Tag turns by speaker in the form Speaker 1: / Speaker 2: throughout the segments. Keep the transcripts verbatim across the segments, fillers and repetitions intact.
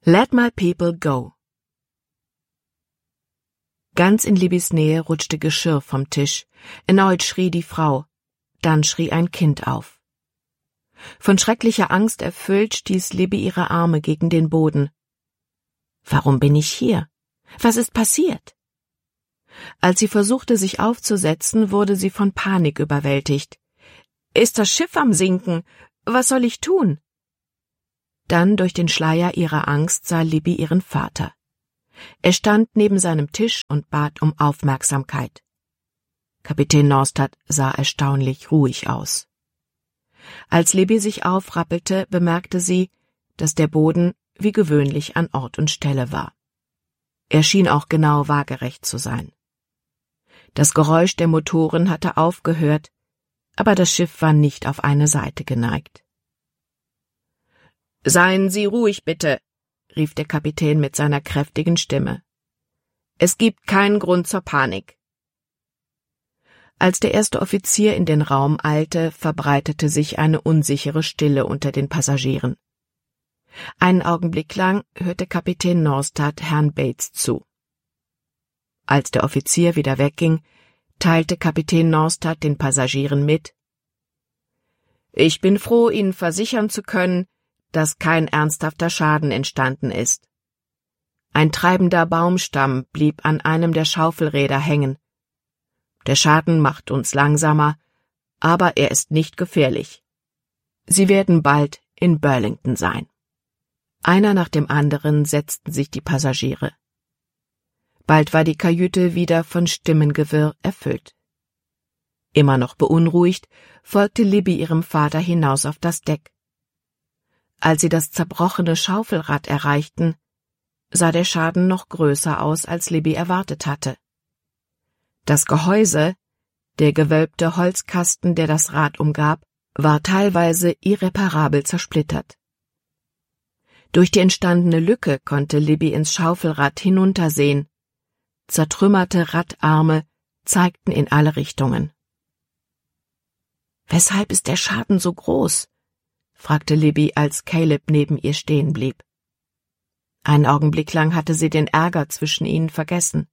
Speaker 1: Let my people go. Ganz in Libbys Nähe rutschte Geschirr vom Tisch. Erneut schrie die Frau. Dann schrie ein Kind auf. Von schrecklicher Angst erfüllt stieß Libby ihre Arme gegen den Boden. Warum bin ich hier? Was ist passiert? Als sie versuchte, sich aufzusetzen, wurde sie von Panik überwältigt. Ist das Schiff am Sinken? Was soll ich tun? Dann durch den Schleier ihrer Angst sah Libby ihren Vater. Er stand neben seinem Tisch und bat um Aufmerksamkeit. Kapitän Norstad sah erstaunlich ruhig aus. Als Libby sich aufrappelte, bemerkte sie, dass der Boden wie gewöhnlich an Ort und Stelle war. Er schien auch genau waagerecht zu sein. Das Geräusch der Motoren hatte aufgehört, aber das Schiff war nicht auf eine Seite geneigt. »Seien Sie ruhig, bitte«, rief der Kapitän mit seiner kräftigen Stimme. »Es gibt keinen Grund zur Panik.« Als der erste Offizier in den Raum eilte, verbreitete sich eine unsichere Stille unter den Passagieren. Einen Augenblick lang hörte Kapitän Norstad Herrn Bates zu. Als der Offizier wieder wegging, teilte Kapitän Norstad den Passagieren mit: »Ich bin froh, Ihnen versichern zu können, dass kein ernsthafter Schaden entstanden ist. Ein treibender Baumstamm blieb an einem der Schaufelräder hängen. Der Schaden macht uns langsamer, aber er ist nicht gefährlich. Sie werden bald in Burlington sein.« Einer nach dem anderen setzten sich die Passagiere. Bald war die Kajüte wieder von Stimmengewirr erfüllt. Immer noch beunruhigt, folgte Libby ihrem Vater hinaus auf das Deck. Als sie das zerbrochene Schaufelrad erreichten, sah der Schaden noch größer aus, als Libby erwartet hatte. Das Gehäuse, der gewölbte Holzkasten, der das Rad umgab, war teilweise irreparabel zersplittert. Durch die entstandene Lücke konnte Libby ins Schaufelrad hinuntersehen. Zertrümmerte Radarme zeigten in alle Richtungen. »Weshalb ist der Schaden so groß?« fragte Libby, als Caleb neben ihr stehen blieb. Einen Augenblick lang hatte sie den Ärger zwischen ihnen vergessen.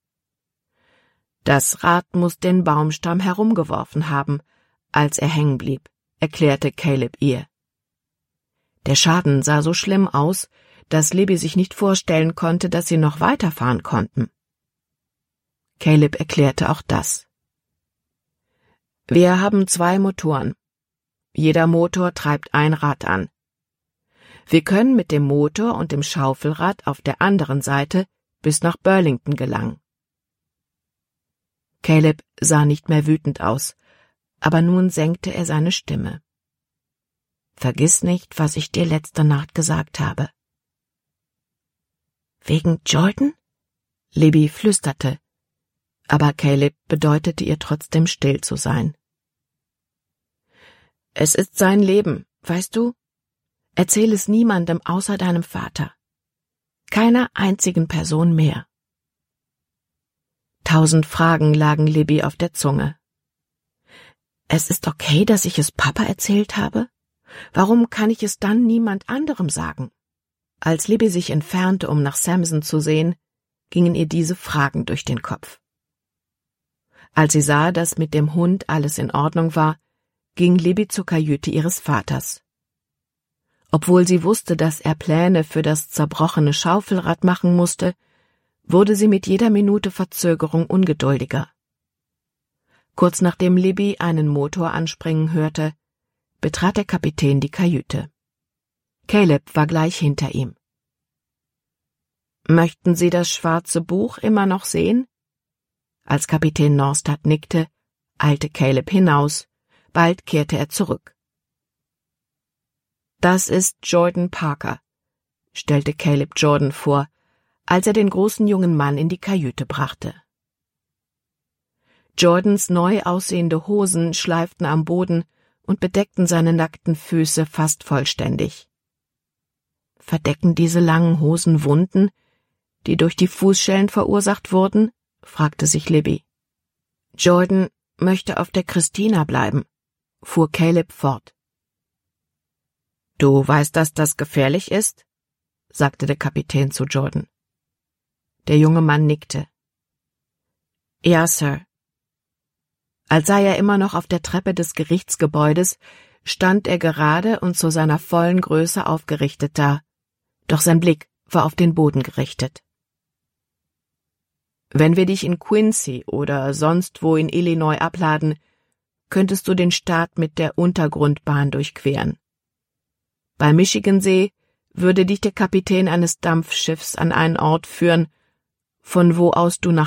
Speaker 1: »Das Rad muss den Baumstamm herumgeworfen haben, als er hängen blieb«, erklärte Caleb ihr. Der Schaden sah so schlimm aus, dass Libby sich nicht vorstellen konnte, dass sie noch weiterfahren konnten. Caleb erklärte auch das. »Wir haben zwei Motoren. Jeder Motor treibt ein Rad an. Wir können mit dem Motor und dem Schaufelrad auf der anderen Seite bis nach Burlington gelangen.« Caleb sah nicht mehr wütend aus, aber nun senkte er seine Stimme. »Vergiss nicht, was ich dir letzte Nacht gesagt habe.« »Wegen Jordan?« Libby flüsterte, aber Caleb bedeutete ihr trotzdem still zu sein. »Es ist sein Leben, weißt du? Erzähl es niemandem außer deinem Vater. Keiner einzigen Person mehr.« Tausend Fragen lagen Libby auf der Zunge. »Es ist okay, dass ich es Papa erzählt habe? Warum kann ich es dann niemand anderem sagen?« Als Libby sich entfernte, um nach Samson zu sehen, gingen ihr diese Fragen durch den Kopf. Als sie sah, dass mit dem Hund alles in Ordnung war, ging Libby zur Kajüte ihres Vaters. Obwohl sie wusste, dass er Pläne für das zerbrochene Schaufelrad machen musste, wurde sie mit jeder Minute Verzögerung ungeduldiger. Kurz nachdem Libby einen Motor anspringen hörte, betrat der Kapitän die Kajüte. Caleb war gleich hinter ihm. »Möchten Sie das schwarze Buch immer noch sehen?« Als Kapitän Norstad nickte, eilte Caleb hinaus, bald kehrte er zurück. »Das ist Jordan Parker«, stellte Caleb Jordan vor, als er den großen jungen Mann in die Kajüte brachte. Jordans neu aussehende Hosen schleiften am Boden und bedeckten seine nackten Füße fast vollständig. »Verdecken diese langen Hosen Wunden, die durch die Fußschellen verursacht wurden?« fragte sich Libby. »Jordan möchte auf der Christina bleiben«, fuhr Caleb fort. »Du weißt, dass das gefährlich ist?« sagte der Kapitän zu Jordan. Der junge Mann nickte. Ja, Sir. Als sei er immer noch auf der Treppe des Gerichtsgebäudes, stand er gerade und zu seiner vollen Größe aufgerichtet da, doch sein Blick war auf den Boden gerichtet. Wenn wir dich in Quincy oder sonst wo in Illinois abladen, könntest du den Staat mit der Untergrundbahn durchqueren. Bei Michigansee würde dich der Kapitän eines Dampfschiffs an einen Ort führen, von wo aus du nach